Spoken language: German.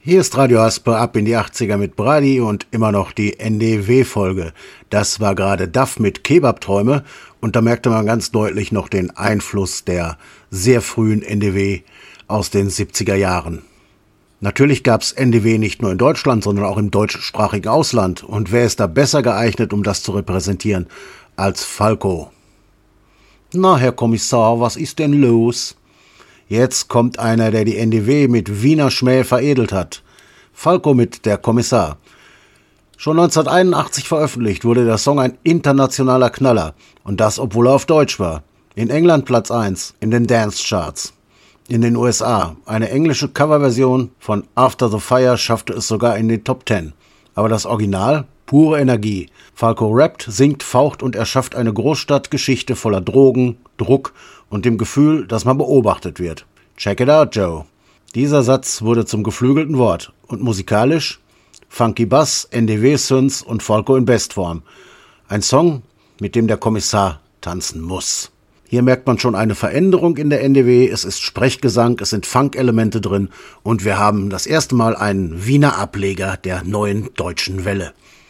Hier ist Radio Haspe ab in die 80er mit Brady und immer noch die NDW-Folge. Das war gerade Duff mit Kebabträume und da merkte man ganz deutlich noch den Einfluss der sehr frühen NDW aus den 70er Jahren. Natürlich gab's NDW nicht nur in Deutschland, sondern auch im deutschsprachigen Ausland. Und wer ist da besser geeignet, um das zu repräsentieren, als Falco? Na, Herr Kommissar, was ist denn los? Jetzt kommt einer, der die NDW mit Wiener Schmäh veredelt hat. Falco mit Der Kommissar. Schon 1981 veröffentlicht wurde der Song ein internationaler Knaller. Und das, obwohl er auf Deutsch war. In England Platz 1 in den Dance-Charts. In den USA. Eine englische Coverversion von After the Fire schaffte es sogar in den Top 10. Aber das Original? Pure Energie. Falco rappt, singt, faucht und erschafft eine Großstadtgeschichte voller Drogen, Druck und dem Gefühl, dass man beobachtet wird. Check it out, Joe. Dieser Satz wurde zum geflügelten Wort. Und musikalisch? Funky Bass, NDW-Synths und Falco in Bestform. Ein Song, mit dem der Kommissar tanzen muss. Hier merkt man schon eine Veränderung in der NDW. Es ist Sprechgesang, es sind Funk-Elemente drin und wir haben das erste Mal einen Wiener Ableger der neuen deutschen Welle.